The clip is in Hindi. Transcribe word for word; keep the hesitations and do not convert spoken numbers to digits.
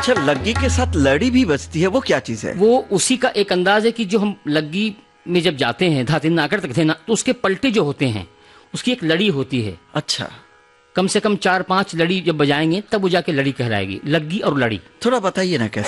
अच्छा, लग्गी के साथ लड़ी भी बजती है, वो क्या चीज है? वो उसी का एक अंदाज है कि जो हम लग्गी में जब जाते हैं धातिन नाकर तक थे ना, तो उसके पलटे जो होते हैं उसकी एक लड़ी होती है। अच्छा, कम से कम चार पांच लड़ी जब बजाएंगे तब वो जाके लड़ी कहलाएगी, लग्गी और लड़ी। थोड़ा बताइए ना कैसे।